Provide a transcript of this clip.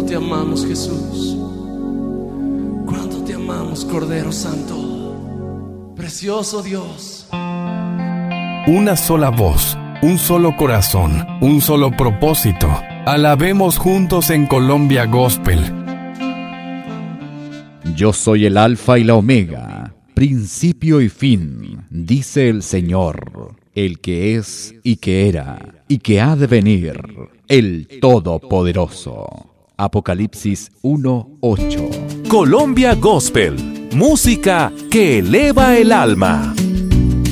te amamos, Jesús. Cuánto te amamos, Cordero Santo. Precioso Dios. Una sola voz, un solo corazón, un solo propósito. Alabemos juntos en Colombia Gospel. Yo soy el Alfa y la Omega, principio y fin, dice el Señor, el que es y que era y que ha de venir, el Todopoderoso. Apocalipsis 1:8. Colombia Gospel, música que eleva el alma.